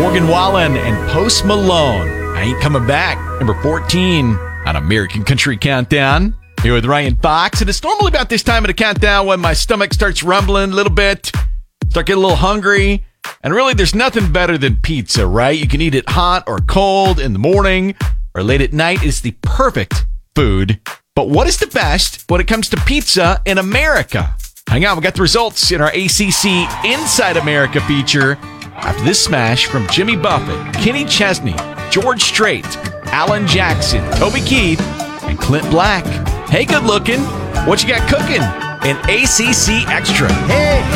Morgan Wallen and Post Malone. I Ain't Coming Back, number 14 on American Country Countdown. Here with Ryan Fox, and it's normally about this time of the countdown when my stomach starts rumbling a little bit, start getting a little hungry, and really there's nothing better than pizza, right? You can eat it hot or cold in the morning or late at night. It's the perfect food. But what is the best when it comes to pizza in America? Hang on, we got the results in our ACC Inside America feature after this smash from Jimmy Buffett, Kenny Chesney, George Strait, Alan Jackson, Toby Keith, and Clint Black. Hey, good looking. What you got cooking in ACC Extra? Hey,